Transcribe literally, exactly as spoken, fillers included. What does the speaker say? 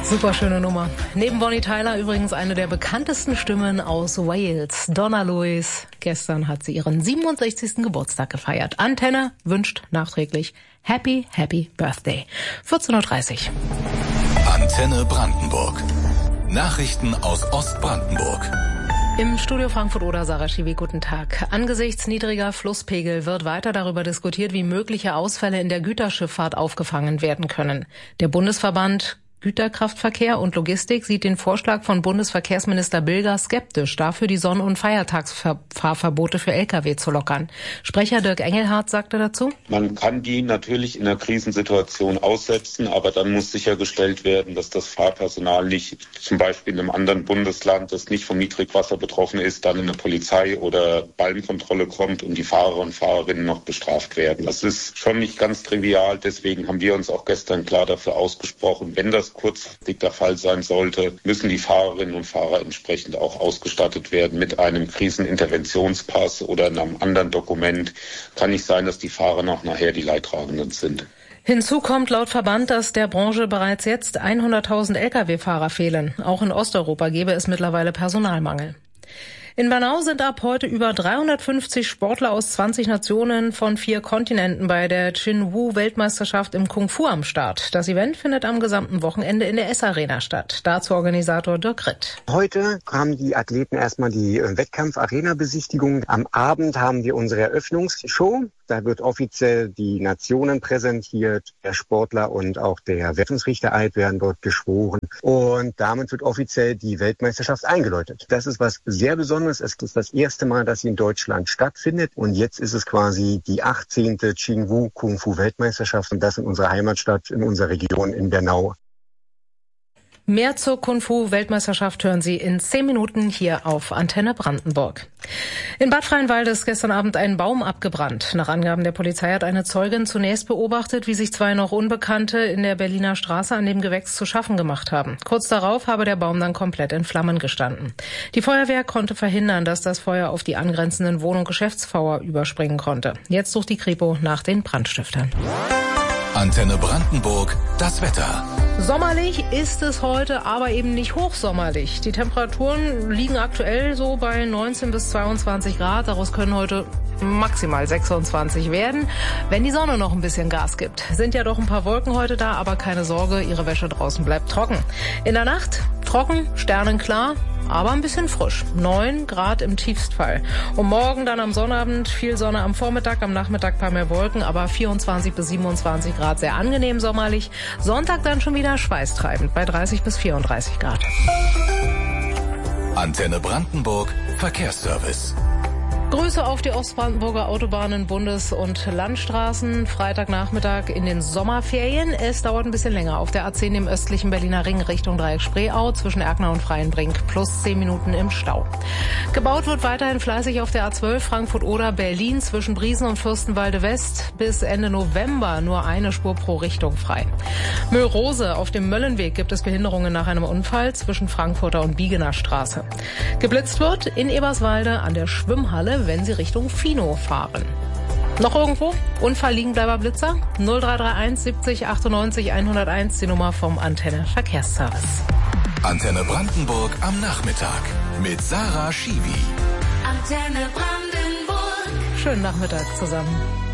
Super schöne Nummer. Neben Bonnie Tyler übrigens eine der bekanntesten Stimmen aus Wales, Donna Lewis. Gestern hat sie ihren siebenundsechzigsten Geburtstag gefeiert. Antenne wünscht nachträglich Happy, Happy Birthday. vierzehn Uhr dreißig. Antenne Brandenburg. Nachrichten aus Ostbrandenburg. Im Studio Frankfurt-Oder, Sarah Schiwi, guten Tag. Angesichts niedriger Flusspegel wird weiter darüber diskutiert, wie mögliche Ausfälle in der Güterschifffahrt aufgefangen werden können. Der Bundesverband Güterkraftverkehr und Logistik sieht den Vorschlag von Bundesverkehrsminister Bilger skeptisch, dafür die Sonn- und Feiertagsfahrverbote für L K W zu lockern. Sprecher Dirk Engelhardt sagte dazu: Man kann die natürlich in einer Krisensituation aussetzen, aber dann muss sichergestellt werden, dass das Fahrpersonal nicht zum Beispiel in einem anderen Bundesland, das nicht vom Niedrigwasser betroffen ist, dann in eine Polizei- oder Ballenkontrolle kommt und die Fahrer und Fahrerinnen noch bestraft werden. Das ist schon nicht ganz trivial, deswegen haben wir uns auch gestern klar dafür ausgesprochen, wenn das kurzfristig der Fall sein sollte, müssen die Fahrerinnen und Fahrer entsprechend auch ausgestattet werden mit einem Kriseninterventionspass oder einem anderen Dokument. Kann nicht sein, dass die Fahrer noch nachher die Leidtragenden sind. Hinzu kommt laut Verband, dass der Branche bereits jetzt hunderttausend L K W-Fahrer fehlen. Auch in Osteuropa gäbe es mittlerweile Personalmangel. In Bernau sind ab heute über dreihundertfünfzig Sportler aus zwanzig Nationen von vier Kontinenten bei der Chinwoo-Weltmeisterschaft im Kung Fu am Start. Das Event findet am gesamten Wochenende in der S-Arena statt. Dazu Organisator Dirk Ritt. Heute haben die Athleten erstmal die Wettkampf-Arena-Besichtigung. Am Abend haben wir unsere Eröffnungsshow. Da wird offiziell die Nationen präsentiert, der Sportler und auch der Wertungsrichtereid werden dort geschworen. Und damit wird offiziell die Weltmeisterschaft eingeläutet. Das ist was sehr Besonderes. Es ist das erste Mal, dass sie in Deutschland stattfindet. Und jetzt ist es quasi die achtzehnte Chinwoo Kung Fu Weltmeisterschaft. Und das in unserer Heimatstadt, in unserer Region in Bernau. Mehr zur Kung Fu Weltmeisterschaft hören Sie in zehn Minuten hier auf Antenne Brandenburg. In Bad Freienwalde ist gestern Abend ein Baum abgebrannt. Nach Angaben der Polizei hat eine Zeugin zunächst beobachtet, wie sich zwei noch Unbekannte in der Berliner Straße an dem Gewächs zu schaffen gemacht haben. Kurz darauf habe der Baum dann komplett in Flammen gestanden. Die Feuerwehr konnte verhindern, dass das Feuer auf die angrenzenden Wohn- und Geschäftsmauer überspringen konnte. Jetzt sucht die Kripo nach den Brandstiftern. Antenne Brandenburg, das Wetter. Sommerlich ist es heute, aber eben nicht hochsommerlich. Die Temperaturen liegen aktuell so bei neunzehn bis zweiundzwanzig Grad. Daraus können heute maximal sechsundzwanzig werden, wenn die Sonne noch ein bisschen Gas gibt. Sind ja doch ein paar Wolken heute da, aber keine Sorge, Ihre Wäsche draußen bleibt trocken. In der Nacht trocken, sternenklar, aber ein bisschen frisch. neun Grad im Tiefstfall. Und morgen dann am Sonnabend viel Sonne am Vormittag, am Nachmittag paar mehr Wolken, aber vierundzwanzig bis siebenundzwanzig Grad, sehr angenehm sommerlich. Sonntag dann schon wieder schweißtreibend bei dreißig bis vierunddreißig Grad. Antenne Brandenburg, Verkehrsservice. Grüße auf die Ostbrandenburger Autobahnen, Bundes- und Landstraßen. Freitagnachmittag in den Sommerferien. Es dauert ein bisschen länger auf der A zehn im östlichen Berliner Ring Richtung Dreieck-Spreeau zwischen Erkner und Freienbrink plus zehn Minuten im Stau. Gebaut wird weiterhin fleißig auf der A zwölf Frankfurt-Oder Berlin zwischen Briesen und Fürstenwalde West bis Ende November nur eine Spur pro Richtung frei. Möllrose auf dem Möllenweg gibt es Behinderungen nach einem Unfall zwischen Frankfurter und Biegener Straße. Geblitzt wird in Eberswalde an der Schwimmhalle, wenn Sie Richtung Fino fahren. Noch irgendwo? Unfall Liegenbleiber Blitzer? null drei drei eins siebzig achtundneunzig hunderteins, die Nummer vom Antenne Verkehrsservice. Antenne Brandenburg am Nachmittag mit Sarah Schiwi. Antenne Brandenburg. Schönen Nachmittag zusammen.